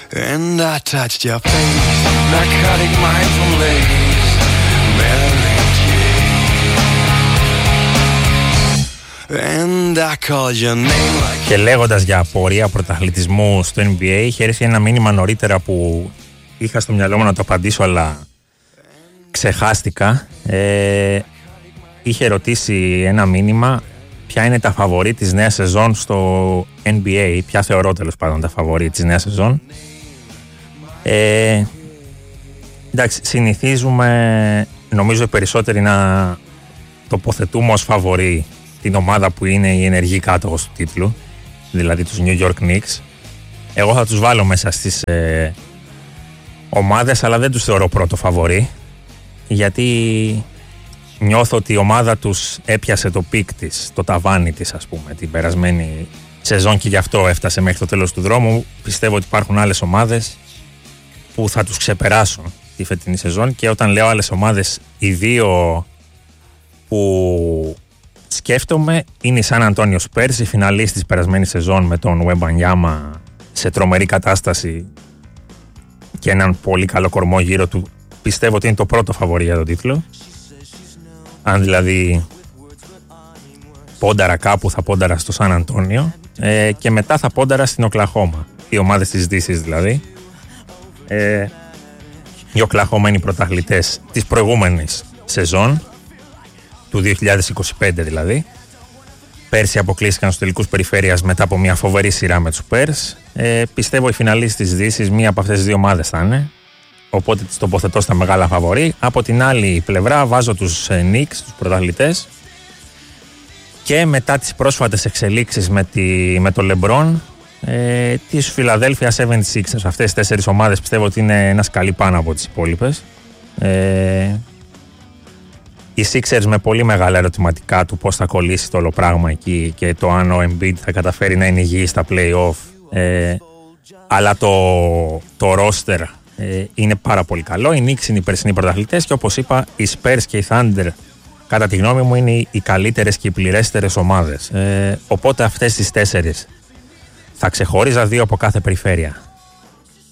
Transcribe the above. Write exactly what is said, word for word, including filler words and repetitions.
And I touched your face, narcotic mindful lace, Mary Jane. And I called your name like... Και λέγοντας για πορεία πρωταθλητισμού στο N B A, είχε έρθει ένα μήνυμα νωρίτερα που είχα στο μυαλό μου να το απαντήσω, αλλά ξεχάστηκα. Ε, είχε ρωτήσει ένα μήνυμα ποια είναι τα φαβορί της νέας σεζόν στο N B A, ποια θεωρώ τέλος πάντων τα φαβορί της νέας σεζόν. Ε, εντάξει, συνηθίζουμε, νομίζω οι περισσότεροι, να τοποθετούμε ως φαβορί την ομάδα που είναι η ενεργή κάτοχος του τίτλου, δηλαδή τους New York Knicks. Εγώ θα τους βάλω μέσα στις ε, ομάδες, αλλά δεν τους θεωρώ πρώτο φαβορί, γιατί νιώθω ότι η ομάδα τους έπιασε το πικ της, το ταβάνι της, ας πούμε, την περασμένη σεζόν, και γι' αυτό έφτασε μέχρι το τέλος του δρόμου. Πιστεύω ότι υπάρχουν άλλες ομάδες που θα τους ξεπεράσουν τη φετινή σεζόν, και όταν λέω άλλες ομάδες, οι δύο που σκέφτομαι είναι η Σαν Αντώνιο Σπέρς, η φιναλίστ της περασμένης σεζόν με τον Wembanyama σε τρομερή κατάσταση και έναν πολύ καλό κορμό γύρω του. Πιστεύω ότι είναι το πρώτο φαβορί για τον τίτλο. Αν δηλαδή πόνταρα κάπου, θα πόνταρα στο Σαν Αντώνιο, ε, και μετά θα πόνταρα στην Οκλαχώμα, οι ομάδες της Δύσης δηλαδή. Ε, οι Οκλαχώμα είναι οι πρωταθλητές της προηγούμενης σεζόν, του δύο χιλιάδες είκοσι πέντε δηλαδή. Πέρσι αποκλείστηκαν στους τελικούς περιφέρειας μετά από μια φοβερή σειρά με τους Spurs. Ε, πιστεύω οι φιναλίστες της Δύσης μία από αυτές τις δύο ομάδες θα είναι, οπότε τις τοποθετώ στα μεγάλα φαβορί. Από την άλλη πλευρά βάζω τους ε, Knicks, τους πρωταθλητές, και μετά τις πρόσφατες εξελίξεις με, τη, με το LeBron, ε, της Philadelphia εβδομήντα έξι. Αυτές τις τέσσερις ομάδες πιστεύω ότι είναι ένα σκαλί πάνω από τις υπόλοιπες. Ε, οι Sixers με πολύ μεγάλα ερωτηματικά του πώς θα κολλήσει το όλο πράγμα εκεί και το αν ο Embiid θα καταφέρει να είναι υγιής στα play-off. Ε, αλλά το, το roster ε, είναι πάρα πολύ καλό. Οι Knicks είναι οι περσινοί πρωταθλητές, και όπως είπα, οι Spurs και οι Thunder, κατά τη γνώμη μου, είναι οι καλύτερες και οι πληρέστερες ομάδες. Ε, οπότε αυτές τις τέσσερις θα ξεχώριζα, δύο από κάθε περιφέρεια.